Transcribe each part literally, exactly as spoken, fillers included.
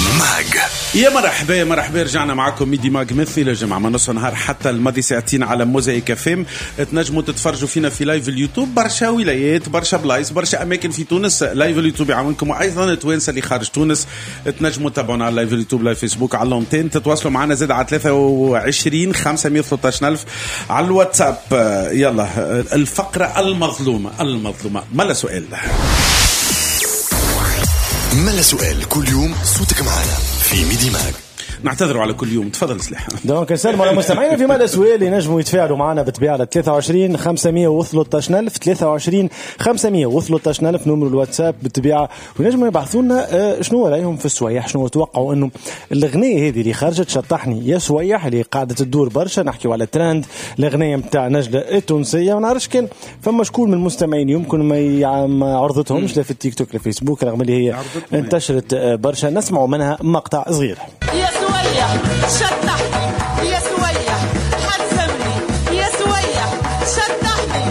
ماج. يا مرحبا يا مرحبا، رجعنا معكم ميدي ماج مثل الجمعة من نص نهار حتى الماضي ساعتين على موزايك فيم. تنجموا تتفرجوا فينا في لايف اليوتيوب، برشا ولايات برشا بلايص برشا اماكن في تونس. لايف اليوتيوب يعاونكم، وايضا التوانسه اللي خارج تونس تنجموا تتابعونا على لايف اليوتيوب لايف فيسبوك على لونتين. تتواصلوا معنا زاد على ثلاثة وعشرين خمسمية وثلاثة عشر ألف على الواتساب. يلا الفقرة المظلومة المظلومة ملا سؤال ملا سؤال كل يوم صوتك معنا في ميدي ماج. نعتذروا على كل يوم. تفضل سلاح. دونك نسلم على مستمعينا في مالا سؤال ينجموا يتفاعلوا معنا بالطبيعه على ثلاثة وعشرين خمسمية وثلاثة عشر ألف ثلاثة وعشرين خمسمية وثلاثة عشر ألف نمر الواتساب بالطبيعه، ونجموا يبعثوا لنا شنو رايهم في السويح، شنو توقعوا انه الاغنيه هذه اللي خرجت شطحني يا سويح اللي قاعده تدور برشا. نحكيوا على ترند الاغنيه نتاع نجله التونسيه، ما نعرفش كان فما شكون من المستمعين يمكن ما عرضتهمش لا في التيك توك لا في فيسبوك رغم اللي هي انتشرت برشا. نسمعوا منها مقطع صغير. يا سويح شطحني يا سويح حزمني يا سويح شطحني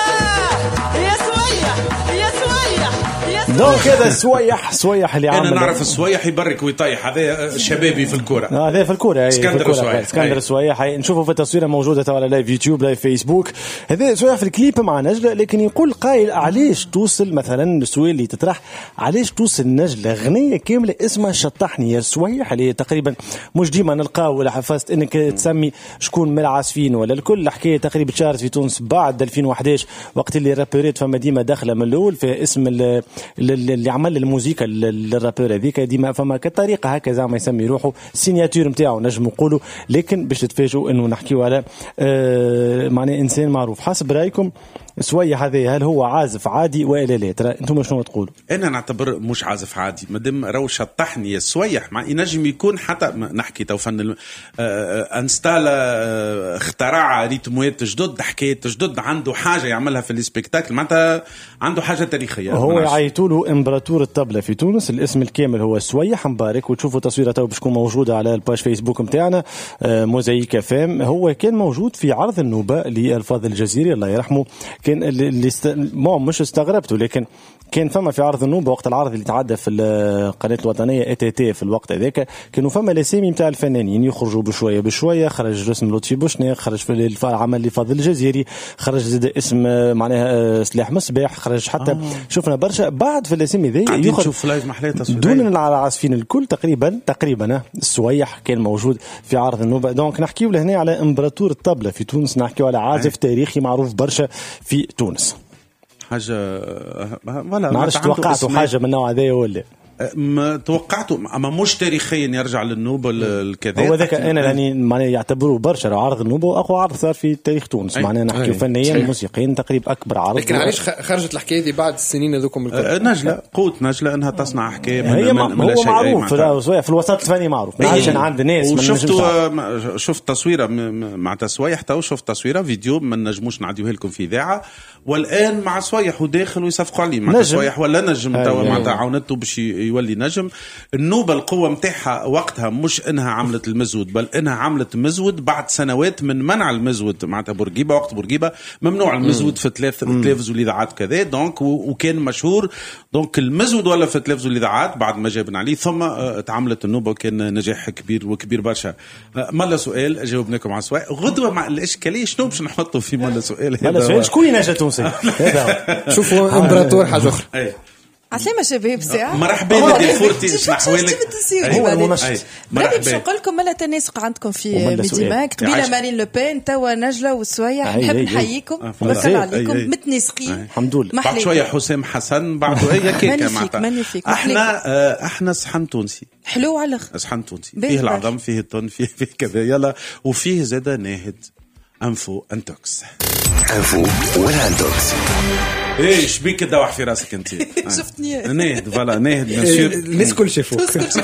آه يا سويح يا سويح يا دونك هذا سويح سويح اللي عامل. انا نعرف السويح يبرك ويطيح، هذا شبابي في الكوره. اه هذا في الكوره اسكندر سويح. اسكندر سويح نشوفه في التصويره موجوده تو على لايف يوتيوب لايف فيسبوك. هذا سويح في الكليب مع نجله، لكن يقول قائل علاش توصل مثلا السؤال اللي تطرح علاش توصل نجله اغنيه كامله اسمها شطحني يا سويح اللي تقريبا مش ديما نلقاو ولا حفظت انك تسمي شكون من العازفين ولا الكل. الحكايه تقريبا شارت في تونس بعد ألفين وإحدى عشر وقت اللي رابوريت فما ديما داخله من الاول في اسم اللي عمل الموسيقى للرابور هذيك، ديما فما كطريقه هكا زعما يسمي روحه السيناتور نتاعو نجم نقولوا. لكن باش تتفاجئوا انه نحكيو على آه معناه انسان معروف. حسب رايكم سويح هذا هل هو عازف عادي ولا لا؟ ترى انتم شنو تقولوا؟ انا نعتبر مش عازف عادي، مادام راهو شطحني يا سويح مع ينجم يكون حتى نحكي تو فن انستالا اخترع ريتموات جدد حكايات جدد، عنده حاجه يعملها في السبيكتاكل معناتها عنده حاجه تاريخيه. هو يعيطوا له امبراطور الطبله في تونس، الاسم الكامل هو سويح مبارك. وتشوفوا تصويره تو باش تكون موجوده على الباج فيسبوك نتاعنا موزايك فام. هو كان موجود في عرض النوبه للفاضل الجزيري الله يرحمه. كان اللي است... مو مش استغربته، لكن كان فما في عرض النوبة وقت العرض اللي تعدى في القناة الوطنية اي تي تي في الوقت هذاك، كانوا فما الاسامي نتاع الفنانين يخرجوا بشوية بشوية. خرج رسم لطفي بوشناق، خرج في العمل لفاضل الجزيري، خرج زاد اسم معناها سلاح مصباح، خرج حتى آه. شفنا برشا بعد في الاسامي ذي يخرج لايف محلات دون العازفين الكل تقريبا تقريبا. السويح كان موجود في عرض النوبة. دونك نحكيو لهنا على امبراطور الطبلة في تونس، نحكيو على عازف أي. تاريخي معروف برشا في تونس. حاجة ولا ما عرفش توقعتوا حاجة من النوع هذا ولا ما توقعته، اما مش تاريخيا يرجع للنوبة الكذا. هو ذاك انا يعني معناه يعتبروه برشا عرض النوبة اقوى عرض صار في تاريخ تونس. معناه نحكي فنيا موسيقيين تقريبا اكبر عرض. لكن علاش خرجت الحكايه دي بعد السنين هذوكم الكل؟ نجله قوت نجله انها تصنع حكايه من هي من من هو معروف في, في الوسط الفني معروف. ما عادش عند ناس. وشفتوا شفت تصويره مع تسويح تو شفت تصويره فيديو ما نجموش نعديوها لكم في اذاعه، والان مع سويح وداخل ويصفقوا عليه مع سويح ولا نجم تو معناتها عاونته باش يولي نجم. النوبة القوة متاعها وقتها مش انها عملت المزود، بل انها عملت مزود بعد سنوات من منع المزود. معناتها بورقيبة وقت بورقيبة ممنوع المزود في ثلاث تلفز والاذاعات كذا، دونك وكان مشهور. دونك المزود ولا في التلفز والاذاعات بعد ما جابنا عليه، ثم اتعملت النوبة وكان نجاح كبير وكبير برشا. ملا سؤال جاوبناكم على سؤال غدوة مع الاشكالية شنو باش نحطوا في ملا سؤال. ملا سؤال شكون نجا تونسي؟ شوفوا امبراطور حاجة أخرى. عسلامة شباب ساعة مرحبا بدي فورتي نحوالك. هو المنشط مرحبا باش نقول لكم ملا تناسق عندكم في ميدي ماك قبيله مارين لوبين توا نجلة والسويح. نحب نحييكم ونسلم عليكم متناسقين الحمد لله. بعد شوية حسام حسن بعده هي كيكة معناتها. احنا احنا صحن تونسي حلو على صحن تونسي فيه العظم فيه الطن فيه فيه كذا يلا وفيه زاده ناهد انفو انتوكس انفو ولا انتوكس. ايش بيك تدوح في راسك انت؟ شفتني ناهد فوالا ناهد بيان سور الناس كل شافوك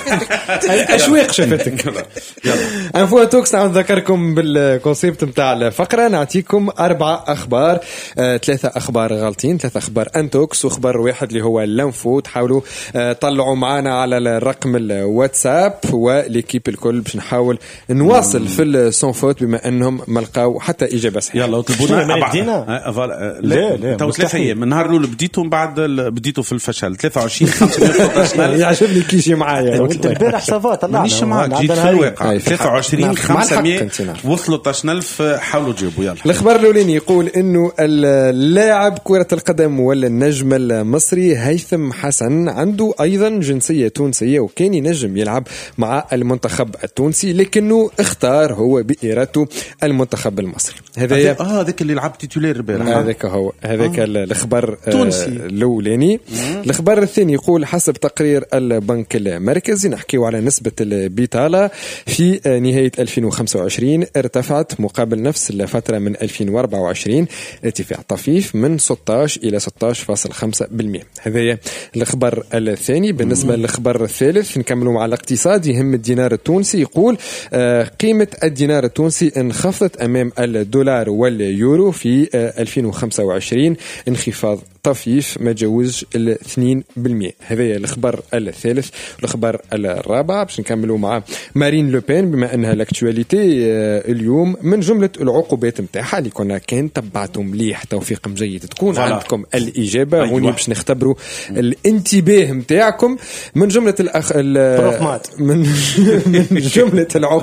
اشواق شافتك. يلا انفو توكس. نعاود نذكركم بالكونسيبت نتاع الفقره، نعطيكم اربع اخبار، آه، ثلاثه اخبار غالطين، ثلاثه اخبار انتوكس وخبر واحد اللي هو الانفو. تحاولوا آه، طلعوا معنا على الرقم الواتساب وليكيب الكل باش نحاول نواصل في السون فوت بما انهم ما لقاو حتى اجابه صحيحه. يلا اطلبوا لنا لا لا تو ثلاث ايام من نهار الاول بديتوا من بعد بديتوا في الفشل ثلاثة وعشرين خمسمية وثلاثة عشر يعجبني كيشي معايا قلت البارح صافا طلعنا مانيش معاك جيت في الواقع ثلاثة وعشرين خمسمية وصلوا ثلاثة ألف حاولوا تجيبوا يلا. الخبر الاولاني يقول انه اللاعب كرة القدم ولا النجم المصري هيثم حسن عنده ايضا جنسية تونسية وكان ينجم يلعب مع المنتخب التونسي لكنه اختار هو بإرادته المنتخب المصري. هذا اه هذاك اللي لعب تيتولير البارح هذاك هو هذاك آه. الخبر الاولاني. الخبر الثاني يقول حسب تقرير البنك المركزي نحكيو على نسبة البطالة في نهاية ألفين وخمسة وعشرين ارتفعت مقابل نفس الفترة من ألفين وأربعة وعشرين ارتفاع طفيف من ستة عشر إلى ستة عشر فاصلة خمسة بالمئة. هذا الخبر الثاني. بالنسبة للخبر الثالث نكملوا مع الاقتصاد. يهم الدينار التونسي يقول قيمة الدينار التونسي انخفضت أمام الدولار واليورو في ألفين وخمسة وعشرين انخفاض طفيف ما جوز الاثنين بالمئة. هذا الخبر الثالث. الخبر الرابع باش نكملوا مع مارين لوبين بما انها لاكتواليتي اليوم من جملة العقوبات نتاعها اللي كنا كان تبعتم مليح توفيق جيد تكون عندكم الإجابة. أيوة. هوني باش نختبروا الانتباه نتاعكم من جملة الأخ من, من جملة العقوبات